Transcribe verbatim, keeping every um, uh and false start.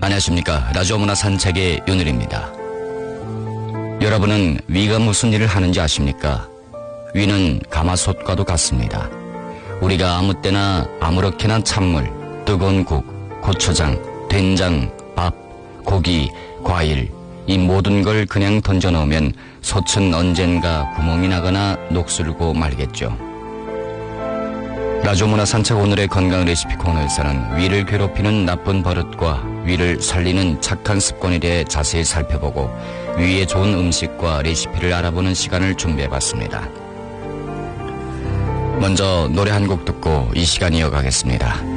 안녕하십니까. 라디오 문화 산책의 윤일입니다. 여러분은 위가 무슨 일을 하는지 아십니까? 위는 가마솥과도 같습니다. 우리가 아무 때나 아무렇게나 찬물, 뜨거운 국, 고추장, 된장, 밥, 고기, 과일 이 모든 걸 그냥 던져넣으면 솥은 언젠가 구멍이 나거나 녹슬고 말겠죠. 라디오 문화 산책 오늘의 건강 레시피 코너에서는 위를 괴롭히는 나쁜 버릇과 위를 살리는 착한 습관에 대해 자세히 살펴보고 위에 좋은 음식과 레시피를 알아보는 시간을 준비해봤습니다. 먼저 노래 한 곡 듣고 이 시간 이어가겠습니다.